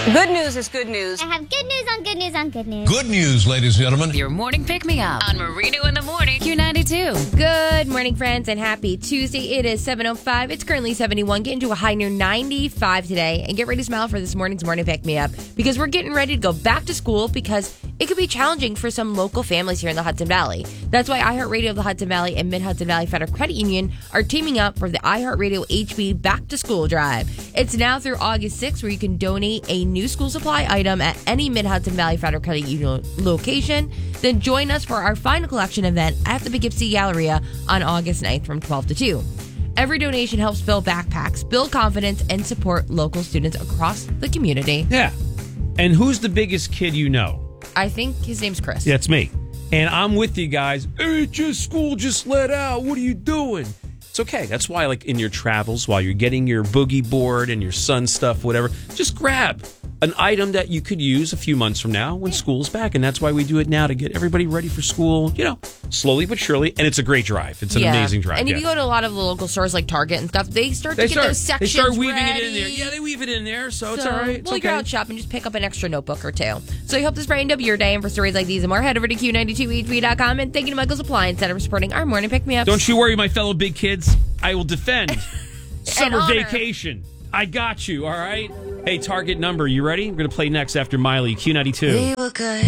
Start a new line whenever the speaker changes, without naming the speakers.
Good news is good news.
I have good news on good news on good news.
Good news, ladies and gentlemen.
Your morning pick-me-up on Marino in the Morning, Q92.
Good morning, friends, and happy Tuesday. It is 7:05. It's currently 71, getting to a high near 95 today. And get ready to smile for this morning's morning pick-me-up because we're getting ready to go back to school because it could be challenging for some local families here in the Hudson Valley. That's why iHeartRadio of the Hudson Valley and Mid-Hudson Valley Federal Credit Union are teaming up for the iHeartRadio HB Back to School Drive. It's now through August 6th where you can donate a new school supply item at any Mid-Hudson Valley Federal Credit Union location. Then join us for our final collection event at the Poughkeepsie Galleria on August 9th from 12 to 2. Every donation helps fill backpacks, build confidence, and support local students across the community.
Yeah. And who's the biggest kid you know?
I think his name's Chris.
Yeah, it's me. And I'm with you guys. Hey, school just let out. What are you doing? It's okay. That's why, like, in your travels, while you're getting your boogie board and your sun stuff, whatever, just grab an item that you could use a few months from now when school's back. And that's why we do it now, to get everybody ready for school, slowly but surely. And it's a great drive. It's an amazing drive.
And if you go to a lot of the local stores like Target and stuff, they start to get those sections.
They start weaving
ready.
it in there. Yeah, they weave it in there, so it's all right. It's
While you're out shopping, just pick up an extra notebook or two. So I hope this brightened up your day. And for stories like these and more, head over to Q92HB.com. And thank you to Michael's Appliance Center for supporting our morning pick-me-ups.
Don't you worry, my fellow big kids. I will defend summer
honor.
vacation. I got you, all right? Hey, target number, you ready? We're going to play next after Miley, Q92.
We were good.